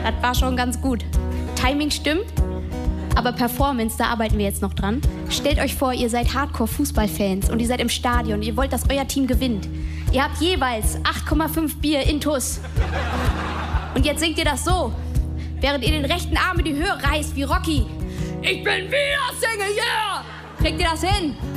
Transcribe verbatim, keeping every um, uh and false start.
Das war schon ganz gut. Timing stimmt, aber Performance, da arbeiten wir jetzt noch dran. Stellt euch vor, ihr seid Hardcore-Fußballfans und ihr seid im Stadion. Ihr wollt, dass euer Team gewinnt. Ihr habt jeweils acht Komma fünf Bier intus. Und jetzt singt ihr das so, während ihr den rechten Arm in die Höhe reißt wie Rocky. Ich bin wieder Single, yeah! Kriegt ihr das hin?